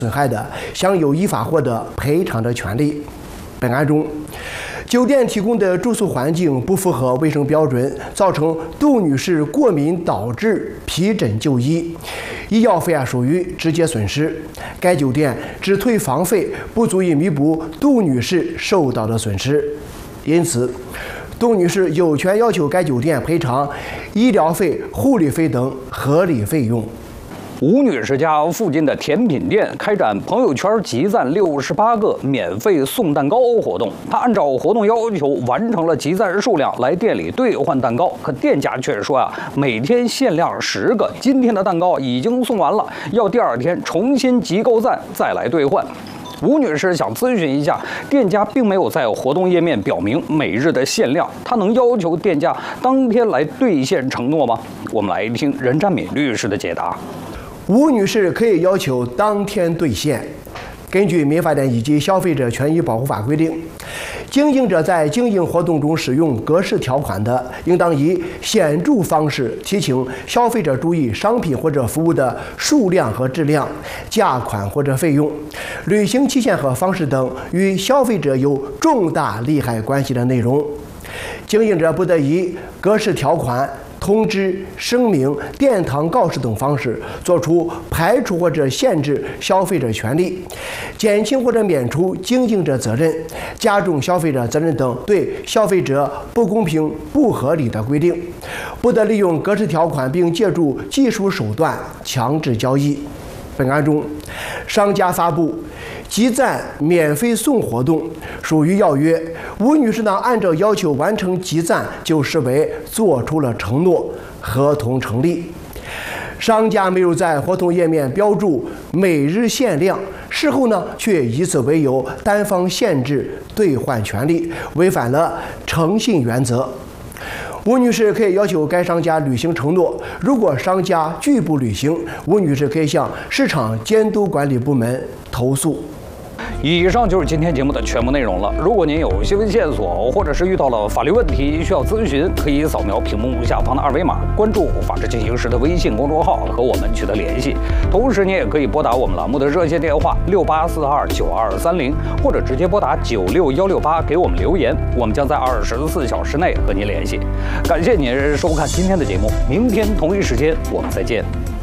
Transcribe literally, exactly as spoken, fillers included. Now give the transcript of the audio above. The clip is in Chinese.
损害的，享有依法获得赔偿的权利。本案中，酒店提供的住宿环境不符合卫生标准，造成杜女士过敏导致皮疹就医，医药费啊属于直接损失。该酒店只退房费，不足以弥补杜女士受到的损失，因此，杜女士有权要求该酒店赔偿医疗费、护理费等合理费用。 吴女士家附近的甜品店开展朋友圈集赞六十八个免费送蛋糕活动，她按照活动要求完成了集赞数量，来店里兑换蛋糕。可店家却说啊，每天限量十个，今天的蛋糕已经送完了，要第二天重新集够赞再来兑换。吴女士想咨询一下，店家并没有在活动页面表明每日的限量，她能要求店家当天来兑现承诺吗？我们来听任占敏律师的解答。 吴女士可以要求当天兑现。根据民法典以及消费者权益保护法规定，经营者在经营活动中使用格式条款的，应当以显著方式提醒消费者注意商品或者服务的数量和质量、价款或者费用、履行期限和方式等与消费者有重大利害关系的内容。经营者不得以格式条款、通知、声明、殿堂告示等方式作出排除或者限制消费者权利，减轻或者免除经营者责任，加重消费者责任等对消费者不公平、不合理的规定，不得利用格式条款并借助技术手段强制交易。本案中，商家发布集赞免费送活动属于要约，吴女士呢按照要求完成集赞，就视为做出了承诺，合同成立。商家没有在活动页面标注每日限量，事后呢却以此为由单方限制兑换权利，违反了诚信原则。吴女士可以要求该商家履行承诺，如果商家拒不履行，吴女士可以向市场监督管理部门投诉。 以上就是今天节目的全部内容了。如果您有新闻线索，或者是遇到了法律问题需要咨询，可以扫描屏幕下方的二维码，关注法治进行时的微信公众号和我们取得联系。同时，你也可以拨打我们栏目的热线电话六八四二九二三零，或者直接拨打九六幺六八给我们留言，我们将在二十四小时内和您联系。感谢您收看今天的节目，明天同一时间我们再见。